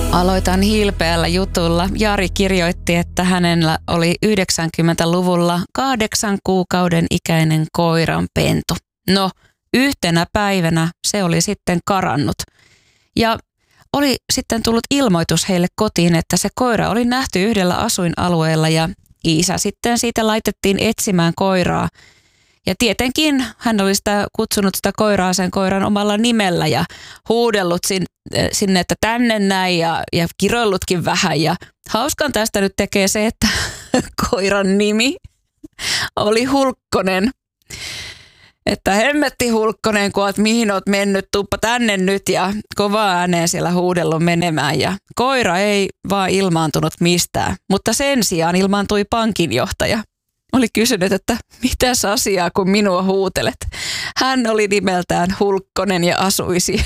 Aloitan hilpeällä jutulla. Jari kirjoitti, että hänellä oli 90-luvulla 8 kuukauden ikäinen koiranpentu. No, yhtenä päivänä se oli sitten karannut. Ja oli sitten tullut ilmoitus heille kotiin, että se koira oli nähty yhdellä asuinalueella ja isä sitten siitä laitettiin etsimään koiraa. Ja tietenkin hän oli kutsunut sitä koiraa sen koiran omalla nimellä ja huudellut sinne, että tänne näin ja kiroillutkin vähän. Ja hauskan tästä nyt tekee se, että koiran nimi oli Hulkkonen. Että hemmetti Hulkkonen, kun mihin oot mennyt, tuppa tänne nyt ja kovaa ääneen siellä huudellut menemään. Ja koira ei vaan ilmaantunut mistään, mutta sen sijaan ilmaantui pankinjohtaja. Oli kysynyt, että mitäs asiaa, kun minua huutelet. Hän oli nimeltään Hulkkonen ja asui siellä.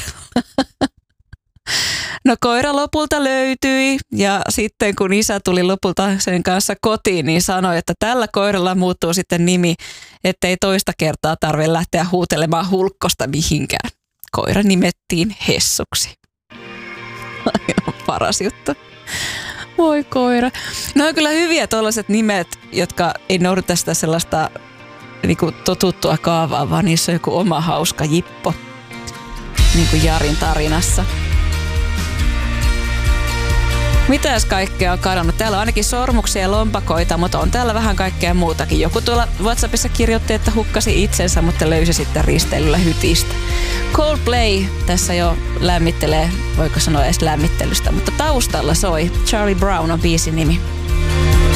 No koira lopulta löytyi ja sitten kun isä tuli lopulta sen kanssa kotiin, niin sanoi, että tällä koiralla muuttuu sitten nimi, ettei toista kertaa tarvitse lähteä huutelemaan Hulkkosta mihinkään. Koira nimettiin Hessuksi. Aivan paras juttu. Voi koira. No on kyllä hyviä tuollaiset nimet, jotka ei noudata sitä sellaista niin kuin totuttua kaavaa, vaan niissä on joku oma hauska jippo. Niin kuin Jarin tarinassa. Mitäs kaikkea on kadonnut? Täällä on ainakin sormuksia ja lompakoita, mutta on täällä vähän kaikkea muutakin. Joku tuolla WhatsAppissa kirjoitti, että hukkasi itsensä, mutta löysi sitten risteilyllä hytistä. Coldplay tässä jo lämmittelee, voiko sanoa edes lämmittelystä, mutta taustalla soi. Charlie Brown on biisin nimi.